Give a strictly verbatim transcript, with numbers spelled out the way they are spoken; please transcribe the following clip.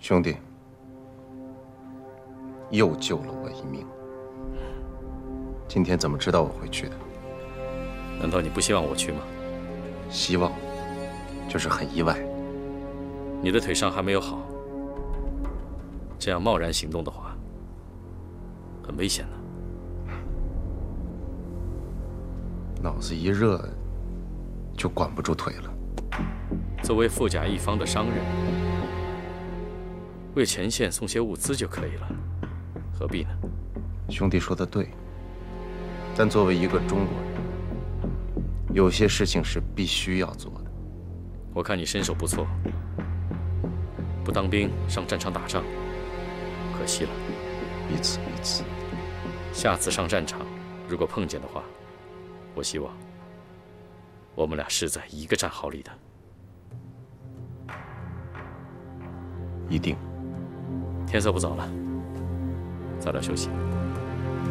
兄弟，又救了我一命。今天怎么知道我会去的？ 难道你不希望我去吗？ 希望，就是很意外。 你的腿伤还没有好，这样贸然行动的话，很危险的。 脑子一热，就管不住腿了。 作为富甲一方的商人，为前线送些物资就可以了，何必呢？ 兄弟说的对，但作为一个中国人，有些事情是必须要做的。 我看你身手不错，不当兵上战场打仗，可惜了。 彼此彼此。 下次上战场，如果碰见的话，我希望我们俩是在一个战壕里的。 一定。 天色不早了，早点休息。